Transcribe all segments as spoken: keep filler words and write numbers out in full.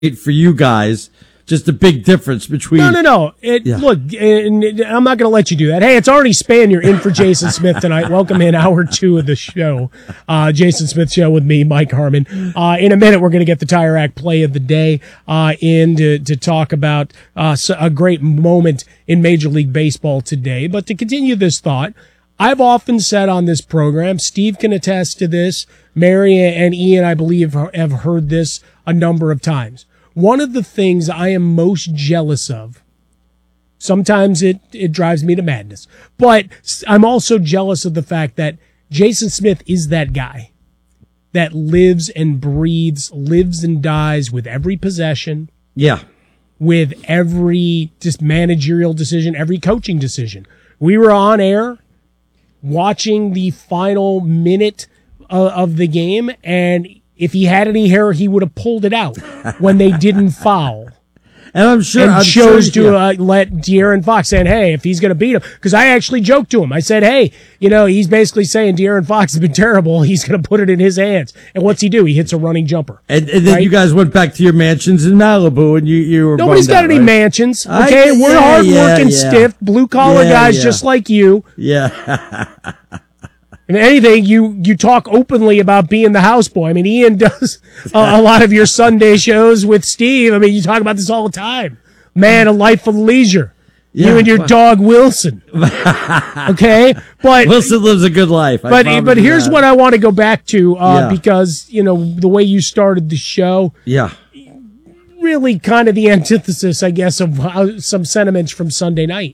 for you guys. Just a big difference between. No, no, no. It, yeah. Look, and I'm not going to let you do that. Hey, it's already Span. You're in for Jason Smith tonight. Welcome in hour two of the show. Uh, Jason Smith Show with me, Mike Harmon. Uh, in a minute, we're going to get the Tire Rack play of the day uh, in to, to talk about uh, a great moment in Major League Baseball today. But to continue this thought, I've often said on this program, Steve can attest to this, Mary and Ian, I believe, have heard this a number of times. One of the things I am most jealous of, sometimes it, it drives me to madness, but I'm also jealous of the fact that Jason Smith is that guy that lives and breathes, lives and dies with every possession. Yeah. With every just managerial decision, every coaching decision. We were on air watching the final minute of, of the game, and if he had any hair, he would have pulled it out when they didn't foul. And I'm sure and I'm chose sure, to yeah. uh, let De'Aaron Fox saying, hey, if he's going to beat him, because I actually joked to him. I said, hey, you know, he's basically saying De'Aaron Fox has been terrible. He's going to put it in his hands. And what's he do? He hits a running jumper. And, and then right? you guys went back to your mansions in Malibu, and you, you were Nobody's got out, any right? mansions. Okay, I, we're yeah, hardworking, yeah, yeah. stiff, blue collar yeah, guys yeah. just like you. Yeah. If anything, you, you talk openly about being the houseboy. I mean, Ian does a, a lot of your Sunday shows with Steve. I mean, you talk about this all the time. Man, a life of leisure. Yeah, you and your well. dog Wilson. Okay, but Wilson lives a good life. But but here's that. what I want to go back to uh, yeah. because you know the way you started the show. Yeah. Really, kind of the antithesis, I guess, of how, some sentiments from Sunday night.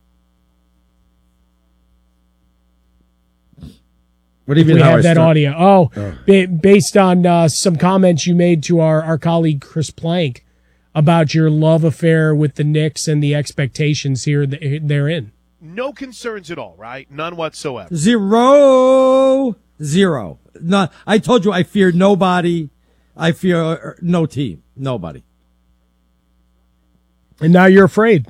What do you mean? We how have I that start? audio. Oh, oh. Ba- based on uh, some comments you made to our, our colleague Chris Plank about your love affair with the Knicks and the expectations here th- therein. No concerns at all, right? None whatsoever. Zero, zero. No, I told you I fear nobody. I fear no team, nobody. And now you're afraid.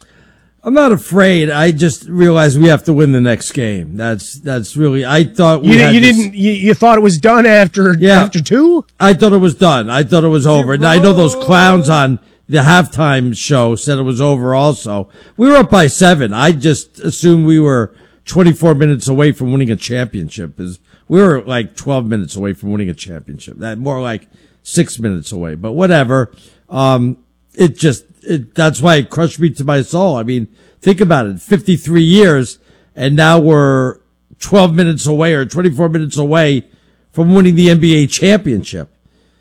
I'm not afraid. I just realized we have to win the next game. That's that's really. I thought we you, had you this, didn't. You, you thought it was done after yeah, after two. I thought it was done. I thought it was over. And I know those clowns on the halftime show said it was over. Also, we were up by seven. I just assumed we were twenty-four minutes away from winning a championship. Is we were like twelve minutes away from winning a championship. That more like six minutes away. But whatever. Um, it just. It, that's why it crushed me to my soul. I mean, think about it. fifty-three years, and now we're twelve minutes away or twenty-four minutes away from winning the N B A championship.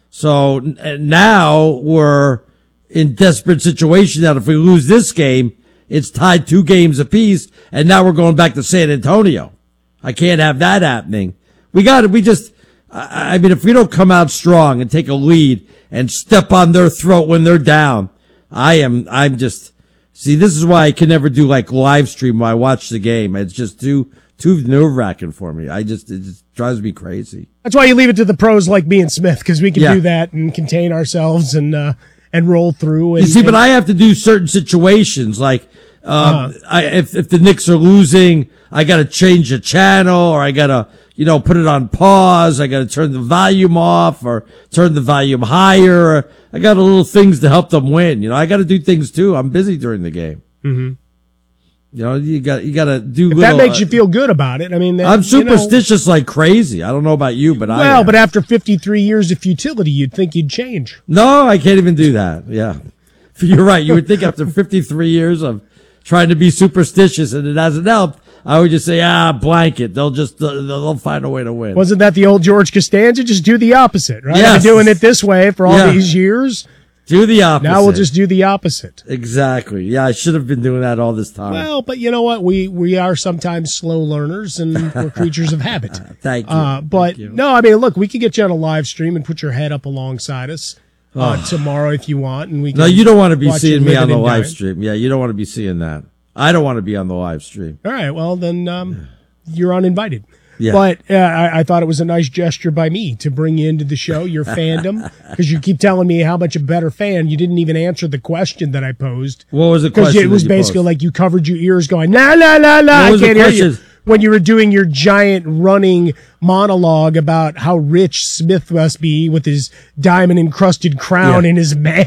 So now we're in desperate situation that if we lose this game, it's tied two games apiece, and now we're going back to San Antonio. I can't have that happening. We got it. We just, I, I mean, if we don't come out strong and take a lead and step on their throat when they're down, I am, I'm just, see, this is why I can never do like live stream while I watch the game. It's just too, too nerve wracking for me. I just, it just drives me crazy. That's why you leave it to the pros like me and Smith, because we can yeah. do that and contain ourselves and, uh, and roll through. And, you see, and, but I have to do certain situations like, um, uh-huh. I, if, if the Knicks are losing, I got to change the channel or I got to, you know, put it on pause. I got to turn the volume off or turn the volume higher. I got a little things to help them win. You know, I got to do things too. I'm busy during the game. Mm-hmm. You know, you got you got to do. If little, that makes you feel good about it. I mean, that, I'm superstitious you know, like crazy. I don't know about you, but well, I. Well, but after fifty-three years of futility, you'd think you'd change. No, I can't even do that. Yeah, you're right. You would think after fifty-three years of trying to be superstitious and it hasn't helped, I would just say, ah, blanket. They'll just, they'll, they'll find a way to win. Wasn't that the old George Costanza? Just do the opposite, right? Yes. I've been doing it this way for all yeah. these years. Do the opposite. Now we'll just do the opposite. Exactly. Yeah, I should have been doing that all this time. Well, but you know what? We we are sometimes slow learners and we're creatures of habit. Thank you. Uh, but Thank you. no, I mean, look, we could get you on a live stream and put your head up alongside us uh, oh. tomorrow if you want. And we can no, you don't want to be watch seeing me on the live dine. stream. Yeah, you don't want to be seeing that. I don't want to be on the live stream. All right, well, then um, you're uninvited. Yeah. But uh, I, I thought it was a nice gesture by me to bring you into the show, your fandom, because you keep telling me how much a better fan. You didn't even answer the question that I posed. What was the question? Because it was basically posed? like you covered your ears going, la, la, la, la, I can't hear you. when you were doing your giant running monologue about how rich Smith must be with his diamond encrusted crown Yeah. and his man.